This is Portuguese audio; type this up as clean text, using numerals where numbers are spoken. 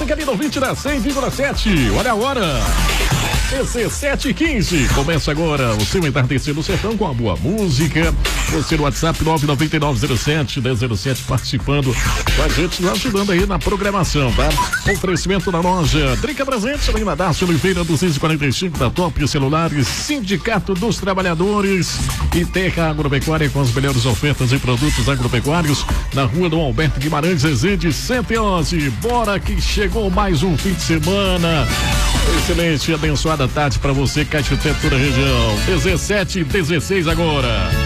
você que é ali no 20 da 100,7. Olha a hora. 17h15. Começa agora o seu Entardecer no Sertão com a boa música. Você no WhatsApp 99907-1007 participando com a gente, nos ajudando aí na programação, tá? Oferecimento da loja Drica Presentes, ali na Dácio Oliveira 245 da Top Celulares, Sindicato dos Trabalhadores e Terra Agropecuária com as melhores ofertas e produtos agropecuários na Rua do Alberto Guimarães, Resende 111. Bora que chegou mais um fim de semana. Excelente e abençoada tarde para você, Caetité, toda a região. 17h16 agora.